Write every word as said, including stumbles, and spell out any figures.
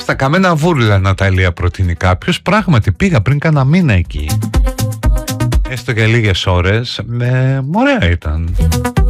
Στα καμένα βούρλα, Ναταλία, προτείνει κάποιος. Πράγματι πήγα πριν κάνα μήνα εκεί, έστω και λίγες ώρες. ε, Ωραία ήταν.